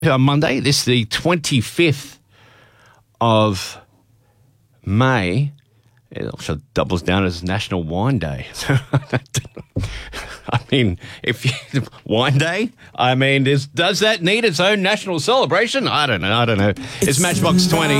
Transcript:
Monday. This is the 25th of May. It also doubles down as National Wine Day. I mean, Wine Day? I mean, does that need its own national celebration? I don't know. It's Matchbox 20.